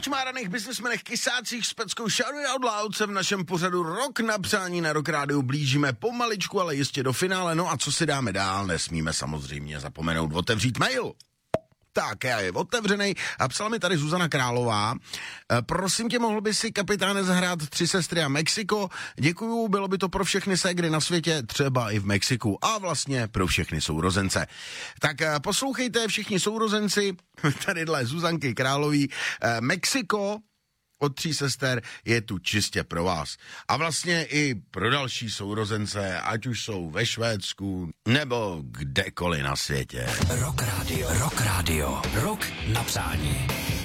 očmáraných biznesmenech, kysácích s peckou Shout Out Loud se v našem pořadu Rok na přání na Rock Rádiu blížíme pomaličku, ale jistě do finále. No a co si dáme dál? Nesmíme samozřejmě zapomenout otevřít mail. Tak, já je otevřenej a psala mi tady Zuzana Králová. Prosím tě, mohl by si, kapitáne, zahrát Tři sestry a Mexiko? Děkuju, bylo by to pro všechny ségry na světě, třeba i v Mexiku a vlastně pro všechny sourozence. Tak poslouchejte všichni sourozenci, tadyhle Zuzanky Králový, Mexiko od Tří sester je tu čistě pro vás. A vlastně i pro další sourozence, ať už jsou ve Švédsku nebo kdekoliv na světě. Rock Radio, Rock Radio, Rok na přání.